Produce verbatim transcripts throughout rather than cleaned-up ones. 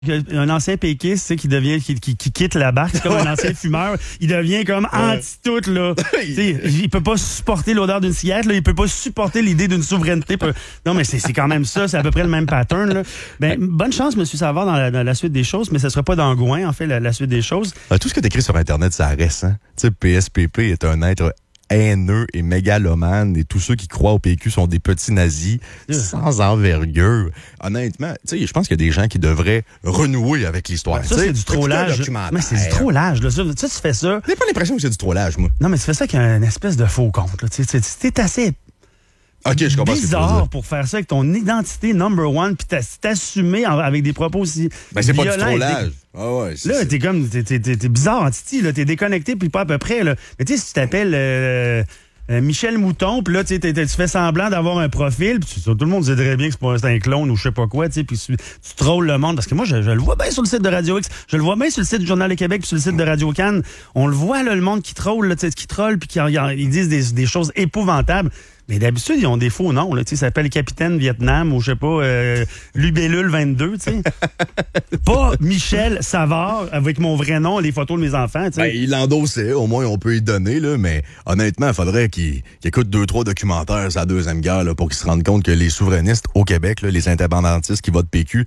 Un ancien péquiste, tu sais, qui devient, qui, qui, qui quitte la barque, c'est comme un ancien fumeur, il devient comme anti-tout, là. Tu sais, il peut pas supporter l'odeur d'une cigarette, là, il peut pas supporter l'idée d'une souveraineté. Non, mais c'est, c'est quand même ça, c'est à peu près le même pattern, là. Ben, bonne chance, M. Savard, dans la, dans la suite des choses, mais ce sera pas dans Gouin, en fait, la, la suite des choses. Euh, tout ce que t'écris sur Internet, ça reste, hein. Tu sais, P S P P est un être haineux et mégalomane, et tous ceux qui croient au P Q sont des petits nazis yeah. sans envergure. Honnêtement, tu sais, je pense qu'il y a des gens qui devraient renouer avec l'histoire. Ben, ça, c'est du trollage. Mais c'est du trollage, là. Ça, tu fais ça. J'ai pas l'impression que c'est du trollage, moi. Non, mais tu fais ça qu'il y a une espèce de faux compte, là. Tu sais, c'est assez okay, je comprends bizarre pour faire ça avec ton identité number one, puis t'assumer avec des propos aussi ben, c'est violents. Pas du trollage. Ah ouais, là, c'est... t'es comme, t'es, t'es, t'es bizarre en titi, là, t'es déconnecté, puis pas à peu près, là. Mais tu sais, si tu t'appelles euh, euh, Michel Mouton, puis là, tu fais semblant d'avoir un profil, puis tout le monde sait très bien que c'est, pas, c'est un clone ou je sais pas quoi, tu sais, puis tu, tu trolles le monde, parce que moi, je, je le vois bien sur le site de Radio X, je le vois bien sur le site du Journal de Québec, puis sur le site de Radio Cannes, on le voit, là, le monde qui troll, là, qui troll, puis qui ils disent des, des choses épouvantables. Mais d'habitude, ils ont des faux noms. Là, ça s'appelle Capitaine Vietnam ou je sais pas, euh, Lubellule vingt-deux. Pas Michel Savard avec mon vrai nom, les photos de mes enfants. Ben, il l'endossait, au moins on peut y donner. Là, mais honnêtement, il faudrait qu'il, qu'il écoute deux, trois documentaires sur la Deuxième Guerre là, pour qu'il se rende compte que les souverainistes au Québec, là, les indépendantistes qui votent P Q...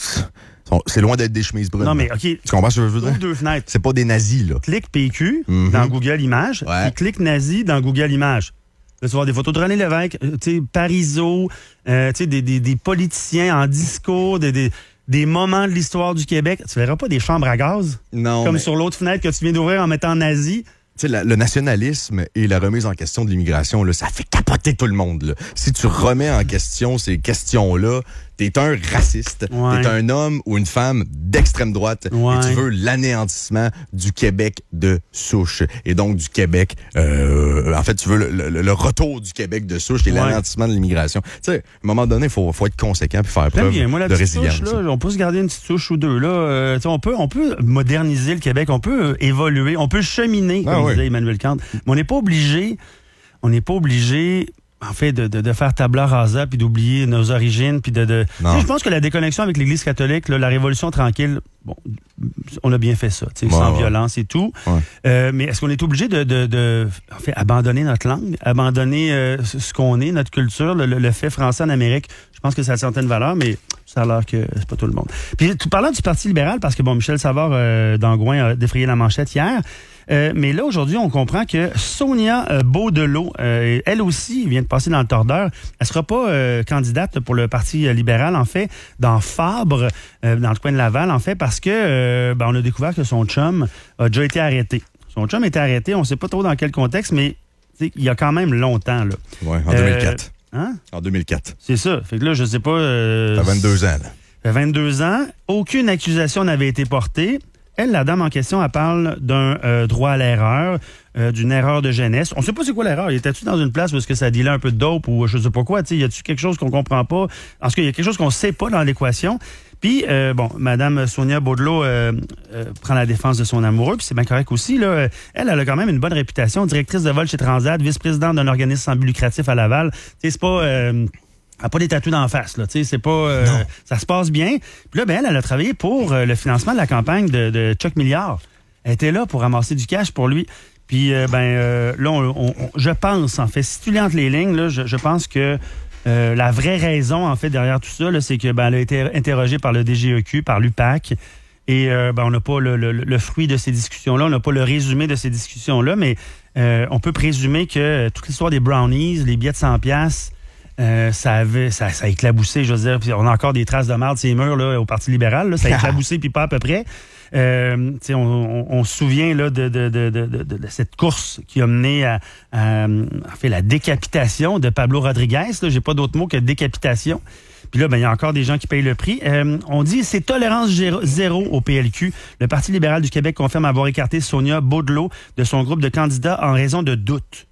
c'est loin d'être des chemises brunes. Non, mais OK. Tu comprends ce que je veux dire? Deux fenêtres. C'est pas des nazis, là. Clique P Q mm-hmm. dans Google Images, ouais. Puis clique nazi dans Google Images. Là, tu vas voir des photos de René Lévesque, euh, tu sais, Parizeau, euh, tu sais, des, des, des politiciens en discours, des, des, des moments de l'histoire du Québec. Tu verras pas des chambres à gaz? Non. Comme mais... sur l'autre fenêtre que tu viens d'ouvrir en mettant nazi. Tu sais, la, le nationalisme et la remise en question de l'immigration, là, ça fait capoter tout le monde. Là. Si tu remets en question ces questions-là, t'es un raciste, ouais. T'es un homme ou une femme d'extrême droite, ouais. Et tu veux l'anéantissement du Québec de souche. Et donc du Québec, euh, en fait, tu veux le, le, le retour du Québec de souche et ouais. L'anéantissement de l'immigration. Tu sais, à un moment donné, il faut, faut être conséquent puis faire preuve bien. Moi, la de petite résilience. Touche, là, on peut se garder une petite touche ou deux. Là, euh, on, peut, on peut moderniser le Québec, on peut euh, évoluer, on peut cheminer, comme ah, disait oui. Emmanuel Kant. Mais on n'est pas obligé, on n'est pas obligé... En fait, de, de, de faire tabula rasa puis d'oublier nos origines puis de, de... Je pense que la déconnexion avec l'Église catholique, là, la Révolution tranquille, bon, on a bien fait ça, tu sais, ouais, sans ouais. violence et tout. Ouais. Euh, mais est-ce qu'on est obligé de, de, de, en fait, abandonner notre langue, abandonner euh, ce qu'on est, notre culture, le, le fait français en Amérique? Je pense que ça a certaines valeurs, mais ça a l'air que c'est pas tout le monde. Puis, tout parlant du Parti libéral, parce que bon, Michel Savard euh, d'Angouin a défrayé la manchette hier. Euh, mais là, aujourd'hui, on comprend que Sonia euh, Beaudelot, euh, elle aussi vient de passer dans le tordeur. Elle sera pas euh, candidate pour le Parti libéral, en fait, dans Fabre, euh, dans le coin de Laval, en fait, parce que euh, ben, on a découvert que son chum a déjà été arrêté. Son chum a été arrêté, on sait pas trop dans quel contexte, mais il y a quand même longtemps. Là. Oui, en deux mille quatre. Euh, hein? En deux mille quatre. C'est ça. Fait que là, je sais pas... Euh, ça fait vingt-deux ans, là. Ça fait vingt-deux ans. Aucune accusation n'avait été portée. Elle, la dame en question, elle parle d'un euh, droit à l'erreur, euh, d'une erreur de jeunesse. On ne sait pas c'est quoi l'erreur. Était-tu dans une place où est-ce que ça dilait un peu de dope ou je ne sais pas quoi? Y a-tu quelque chose qu'on comprend pas? En ce cas, il y a quelque chose qu'on ne sait pas dans l'équation. Puis, euh, bon, Mme Sonia Beaudelot euh, euh, prend la défense de son amoureux, puis c'est bien correct aussi. Là. Elle, elle a quand même une bonne réputation. Directrice de vol chez Transat, vice-présidente d'un organisme sans but lucratif à Laval. C'est pas... Euh, Elle n'a pas des tatous d'en face, là. Tu sais, c'est pas. Euh, ça se passe bien. Puis là, ben, elle, elle a travaillé pour euh, le financement de la campagne de, de Chuck Milliard. Elle était là pour ramasser du cash pour lui. Puis, euh, ben, euh, là, on, on, on, je pense, en fait, si tu lis entre les lignes, là, je, je pense que euh, la vraie raison, en fait, derrière tout ça, là, c'est que, ben, elle a été interrogée par le D G E Q, par l'U P A C. Et, euh, ben, on n'a pas le, le, le fruit de ces discussions-là. On n'a pas le résumé de ces discussions-là. Mais euh, on peut présumer que toute l'histoire des brownies, les billets de cent piastres, Euh, ça avait ça, ça a éclaboussé, je veux dire. Puis on a encore des traces de marde ces murs là, au Parti libéral. Là, ça a éclaboussé, puis pas à peu près. Euh, on, on, on se souvient là, de, de, de, de, de, de cette course qui a mené à, à, à fait, la décapitation de Pablo Rodriguez. Là, j'ai pas d'autre mot que décapitation. Puis là, ben, il y a encore des gens qui payent le prix. Euh, on dit c'est tolérance zéro au P L Q. Le Parti libéral du Québec confirme avoir écarté Sonia Beaudelot de son groupe de candidats en raison de doutes.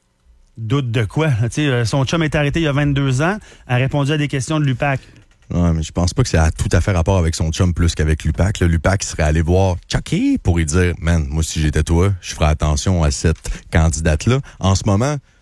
Doute de quoi? T'sais, son chum est arrêté il y a vingt-deux ans, a répondu à des questions de l'U P A C. Ouais, mais je pense pas que ça a tout à fait rapport avec son chum plus qu'avec l'U P A C. L'U P A C serait allé voir Chucky pour lui dire « Man, moi, si j'étais toi, je ferais attention à cette candidate-là. » En ce moment,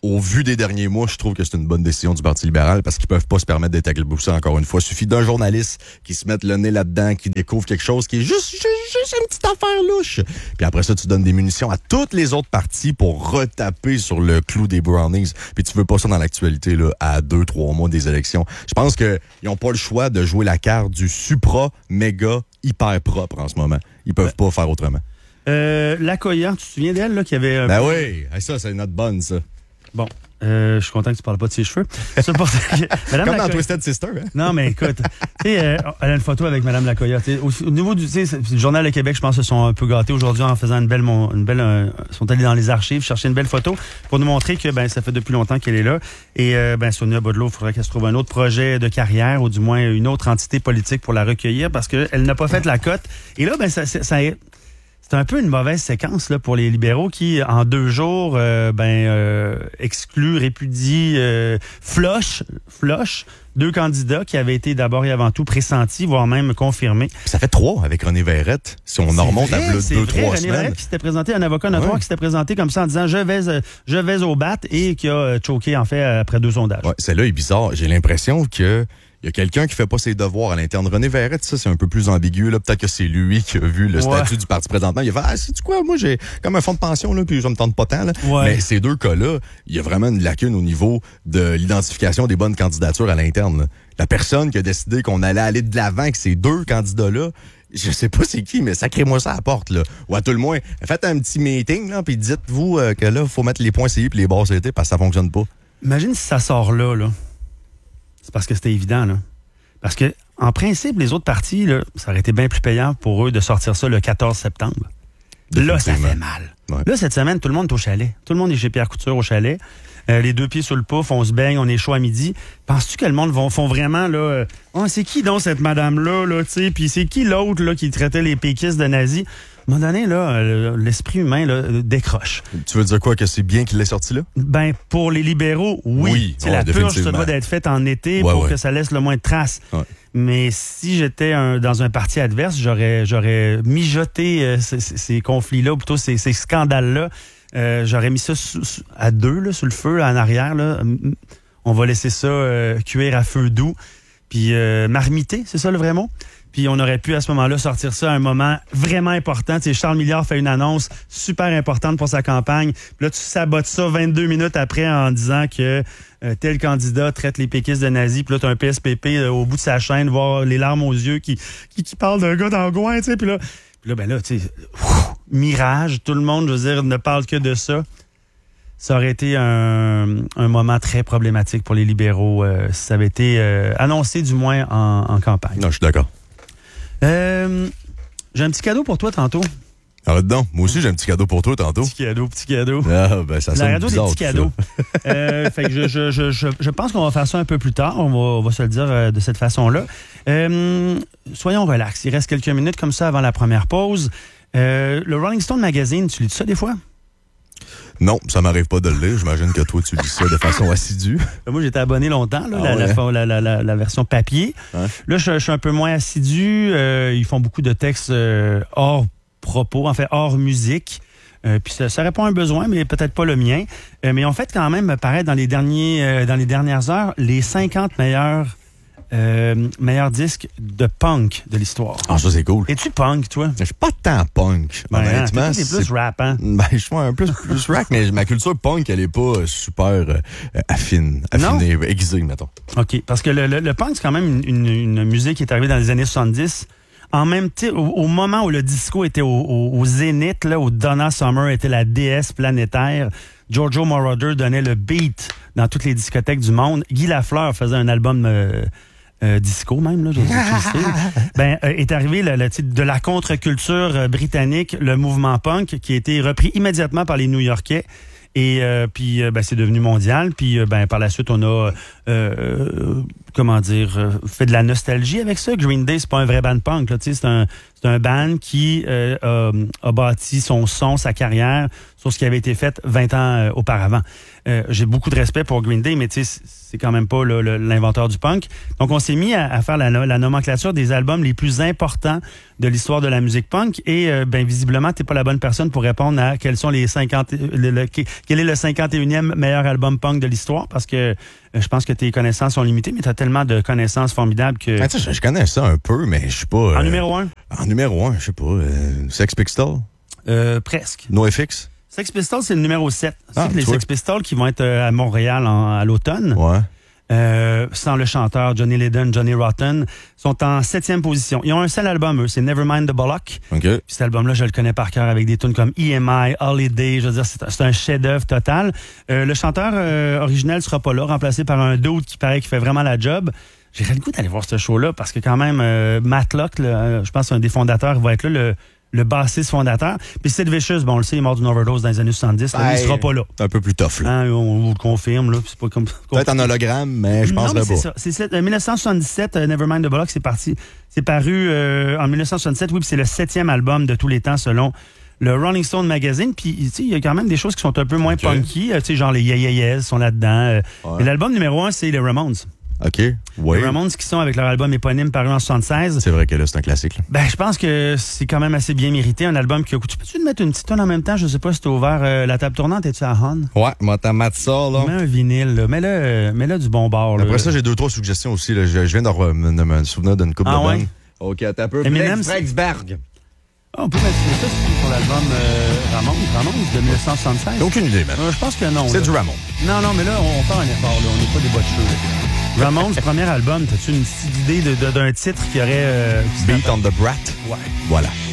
au vu des derniers mois, je trouve que c'est une bonne décision du Parti libéral parce qu'ils peuvent pas se permettre d'être éclaboussés encore une fois. Il suffit d'un journaliste qui se mette le nez là-dedans, qui découvre quelque chose qui est juste, juste, juste une petite affaire louche. Puis après ça, tu donnes des munitions à toutes les autres partis pour retaper sur le clou des brownies. Puis tu veux pas ça dans l'actualité, là, à deux, trois mois des élections. Je pense qu'ils n'ont pas le choix de jouer la carte du supra, méga, hyper propre en ce moment. Ils peuvent ouais. pas faire autrement. Euh, Lacoya, tu te souviens d'elle, là, qui avait... Euh, ben peu... oui, ça, c'est notre bonne, ça. Bon, euh, je suis content que tu parles pas de ses cheveux. C'est pour ça que, Madame Comme Lacoya... dans Twisted Sister, hein? Non, mais écoute, tu sais, euh, elle a une photo avec Madame Lacoya. Au, au niveau du, tu sais, le Journal de Québec, je pense, se sont un peu gâtés aujourd'hui en faisant une belle, une belle, euh, sont allés dans les archives chercher une belle photo pour nous montrer que, ben, ça fait depuis longtemps qu'elle est là. Et, euh, ben, Sonia Baudelot, il faudrait qu'elle se trouve un autre projet de carrière ou du moins une autre entité politique pour la recueillir parce que elle n'a pas fait la cote. Et là, ben, ça, ça, ça c'est un peu une mauvaise séquence là pour les libéraux qui, en deux jours, euh, ben euh, excluent, répudient, euh, flush, flush deux candidats qui avaient été d'abord et avant tout pressentis, voire même confirmés. Ça fait trois avec René Verrette, si on en remonte vrai, à deux, deux, trois René semaines. Verrette qui s'était présenté, un avocat notoire ouais. qui s'était présenté comme ça en disant « je vais je vais au bat » et qui a choqué en fait après deux sondages. Ouais, celle-là est bizarre. J'ai l'impression que il y a quelqu'un qui fait pas ses devoirs à l'interne. René Verrette, ça, c'est un peu plus ambigu. Là. Peut-être que c'est lui qui a vu le ouais. statut du parti présentement. Il a fait, ah, sais-tu quoi? Moi, j'ai comme un fonds de pension, là, puis je me tente pas tant, là. Ouais. Mais ces deux cas-là, il y a vraiment une lacune au niveau de l'identification des bonnes candidatures à l'interne, là. La personne qui a décidé qu'on allait aller de l'avant avec ces deux candidats-là, je sais pas c'est qui, mais sacrez-moi ça à la porte, là. Ou à tout le moins, faites un petit meeting, là, puis dites-vous euh, que là, il faut mettre les points C I puis les barres C T parce que ça fonctionne pas. Imagine si ça sort là, là. C'est parce que c'était évident, là. Parce que, en principe, les autres partis, là, ça aurait été bien plus payant pour eux de sortir ça le quatorze septembre. Là, ça fait mal. Ouais. Là, cette semaine, tout le monde est au chalet. Tout le monde est chez Pierre Couture au chalet. Euh, les deux pieds sur le pouf, on se baigne, on est chaud à midi. Penses-tu que le monde vont, font vraiment, là, euh, oh, c'est qui donc cette madame-là, là, tu sais, puis c'est qui l'autre, là, qui traitait les péquistes de nazis? À un moment donné, là, l'esprit humain là, décroche. Tu veux dire quoi, que c'est bien qu'il l'ait sorti là? Ben, pour les libéraux, oui. oui oh, la purge, ça doit être faite en été ouais, pour ouais. que ça laisse le moins de traces. Ouais. Mais si j'étais un, dans un parti adverse, j'aurais j'aurais mijoté euh, ces, ces conflits-là, ou plutôt ces, ces scandales-là. Euh, j'aurais mis ça sous, sous, à deux, là, sous le feu, là, en arrière. Là. On va laisser ça euh, cuire à feu doux. Puis euh, marmiter, c'est ça le vrai mot? Puis on aurait pu à ce moment-là sortir ça à un moment vraiment important. Tu sais, Charles Milliard fait une annonce super importante pour sa campagne. Puis là, tu sabotes ça vingt-deux minutes après en disant que euh, tel candidat traite les péquistes de nazis. Puis là, tu as un P S P P euh, au bout de sa chaîne, voir les larmes aux yeux qui, qui, qui parle d'un gars d'Angouin. Tu sais, puis là, puis là, ben là, tu sais, mirage. Tout le monde, je veux dire, ne parle que de ça. Ça aurait été un, un moment très problématique pour les libéraux euh, si ça avait été euh, annoncé, du moins, en, en campagne. Non, je suis d'accord. Euh, j'ai un petit cadeau pour toi tantôt. Ah, dedans. Moi aussi, j'ai un petit cadeau pour toi tantôt. Petit cadeau, petit cadeau. Ah, ben, ça sonne La radio bizarre, des petits cadeaux. euh, fait que je, je, je, je, je pense qu'on va faire ça un peu plus tard. On va, on va se le dire euh, de cette façon-là. Euh, soyons relax. Il reste quelques minutes comme ça avant la première pause. Euh, le Rolling Stone Magazine, tu lis ça des fois? Non, ça m'arrive pas de le lire. J'imagine que toi, tu lis ça de façon assidue. Moi, j'étais abonné longtemps, là, ah la, ouais. la, la, la, la version papier. Hein? Là, je, je suis un peu moins assidu. Euh, ils font beaucoup de textes euh, hors propos, en fait, hors musique. Euh, puis ça, ça répond à un besoin, mais peut-être pas le mien. Euh, mais on fait quand même paraître dans les derniers, euh, dans les dernières heures les cinquante meilleurs Euh, meilleur disque de punk de l'histoire. Ah, ça, c'est cool. Es-tu punk, toi? Je suis pas tant punk. Ben, honnêtement. Hein, c'est plus rap, hein? Ben, je suis un peu plus rap, mais ma culture punk, elle est pas super euh, affine, affinée, aiguisée, mettons. OK. Parce que le, le, le punk, c'est quand même une, une, une musique qui est arrivée dans les années soixante-dix. En même temps, au, au moment où le disco était au, au, au zénith, là, où Donna Summer était la déesse planétaire, Giorgio Moroder donnait le beat dans toutes les discothèques du monde. Guy Lafleur faisait un album... Euh, Euh, disco même, là, je, je, je sais. Ben, euh, est arrivé le, le titre de la contre-culture euh, britannique, le mouvement punk, qui a été repris immédiatement par les New-Yorkais. Et euh, puis, euh, ben, c'est devenu mondial. Puis, euh, ben, par la suite, on a euh, comment dire, euh, fait de la nostalgie avec ça. Green Day, c'est pas un vrai band punk, là, tu sais, c'est un, c'est un band qui euh, a, a bâti son son, sa carrière sur ce qui avait été fait vingt ans euh, auparavant. Euh, j'ai beaucoup de respect pour Green Day, mais tu sais, c'est quand même pas là, le, l'inventeur du punk. Donc, on s'est mis à, à faire la, la nomenclature des albums les plus importants de l'histoire de la musique punk. Et, euh, ben, visiblement, t'es pas la bonne personne pour répondre à quels sont les cinquante, le, le, quel est le cinquante et unième meilleur album punk de l'histoire, parce que euh, je pense que tes connaissances sont limitées, mais t'as tellement de connaissances formidables que... Ah, je, je connais ça un peu, mais je suis pas... En euh, numéro un? En numéro un, je sais pas. Euh, Sex Pistols? Euh, presque. NoFX? Sex Pistols, c'est le numéro sept. Ah, c'est les Sex Pistols qui vont être à Montréal en, à l'automne. Ouais. Euh, sans le chanteur Johnny Lydon, Johnny Rotten, sont en septième position. Ils ont un seul album, eux, c'est Nevermind the Bollock. Okay. Puis cet album-là, je le connais par cœur avec des tunes comme E M I, Holiday. Je veux dire, c'est, c'est un chef-d'œuvre total. Euh, le chanteur euh, originel sera pas là, remplacé par un dude qui paraît qui fait vraiment la job. J'ai le goût d'aller voir ce show-là parce que quand même, euh, Matt Locke, là, je pense un des fondateurs, va être là, le le bassiste fondateur. Puis Sid Vicious, bon, on le sait, il est mort d'une overdose dans les années soixante-dix. Là, ben, il sera pas là. C'est un peu plus tough, là. Hein, on vous le confirme, là. C'est pas comme... Peut-être en hologramme, mais je pense non, mais pas. C'est ça. C'est euh, dix-neuf cent soixante-dix-sept, euh, Nevermind the Bollock, c'est parti. C'est paru euh, en dix-neuf cent soixante-dix-sept. Oui, puis c'est le septième album de tous les temps, selon le Rolling Stone Magazine. Puis, tu sais, il y a quand même des choses qui sont un peu moins okay. punky. Euh, tu sais, genre les Yeah Yeah Yeahs sont là-dedans. Euh, ouais. Mais l'album numéro un, c'est les Ramones. OK. Oui. Les Ramones qui sont avec leur album éponyme paru en soixante-seize. C'est vrai que là, c'est un classique. Là. Ben, je pense que c'est quand même assez bien mérité. Un album qui a coûté. Peux-tu te mettre une petite tonne en même temps? Je sais pas si t'as ouvert euh, la table tournante. Es-tu à Hon? Ouais, moi, t'as mat ça, là. Mets un vinyle, là. Mets-le, euh, mets-le du bon bord, là. Après ça, j'ai deux, trois suggestions aussi. Là. Je, je viens de re- me, me souvenir d'une coupe ah, de ouais? band. OK, t'as un peu. Eminem, Fredericksburg. Oh, on peut mettre ça sur l'album euh, Ramones, Ramones de dix-neuf cent soixante-seize. T'as aucune idée, man. Euh, je pense que non. C'est là. du Ramones. Non, non, mais là, on fait un effort, là. On n'est pas des botcheux, là. Ramones, premier album, t'as-tu une petite idée de, de, d'un titre qui aurait... Euh, Beat on the Brat? Ouais. Voilà.